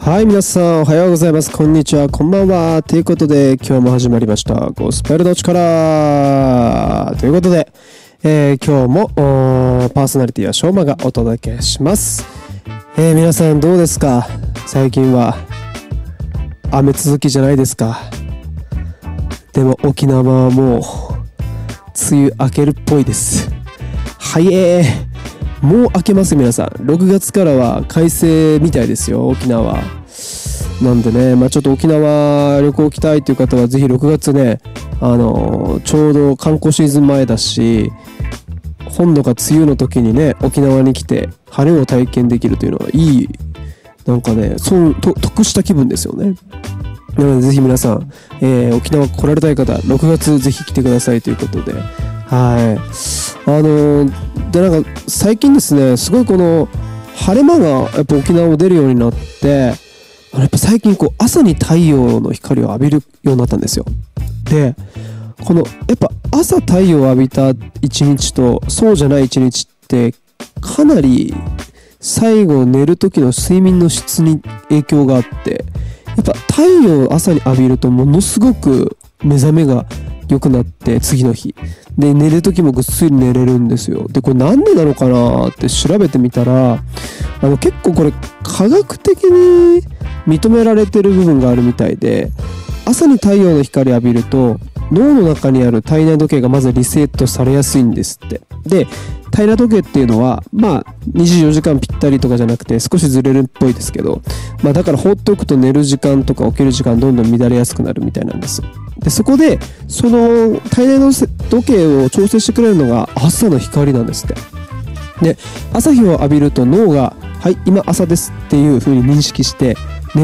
はい、皆さんおはようございます。こんにちは、こんばんは。ということで、今日も始まりました。ゴスペルの力ということで、今日もパーソナリティはしょうまがお届けします。皆さんどうですか？最近は雨続きじゃないですか。でも沖縄はもう梅雨明けるっぽいです。もう明けます皆さん。6月からは快晴みたいですよ、沖縄なんでね。ちょっと沖縄旅行来たいという方はぜひ6月ね、ちょうど観光シーズン前だし、本土が梅雨の時にね、沖縄に来て晴れを体験できるというのはいい、なんかね、得した気分ですよね。なのでぜひ皆さん、沖縄来られたい方6月ぜひ来てくださいということで、でなんか最近ですね、すごいこの晴れ間がやっぱ沖縄を出るようになって、やっぱ最近こう朝に太陽の光を浴びるようになったんですよ。でこのやっぱ朝太陽を浴びた一日とそうじゃない一日ってかなり最後寝る時の睡眠の質に影響があって、やっぱ太陽を朝に浴びるとものすごく目覚めが良くなって、次の日で寝る時もぐっすり寝れるんですよ。でこれなんでなのかなって調べてみたら、結構これ科学的に認められてる部分があるみたいで、朝に太陽の光浴びると脳の中にある体内時計がまずリセットされやすいんですって。で体内時計っていうのは24時間ぴったりとかじゃなくて少しずれるっぽいですけど、だから放っておくと寝る時間とか起きる時間どんどん乱れやすくなるみたいなんです。でそこでその体内の時計を調整してくれるのが朝の光なんですって。で朝日を浴びると脳がはい今朝ですっていう風に認識して